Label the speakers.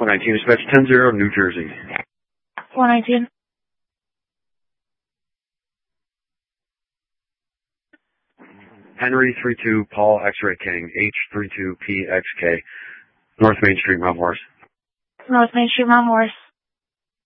Speaker 1: 119, dispatch 10-0, New Jersey.
Speaker 2: 119.
Speaker 1: Henry 32, Paul X-Ray King, H32PXK, North Main Street, Mount Morris.
Speaker 2: North Main Street, Mount Morris.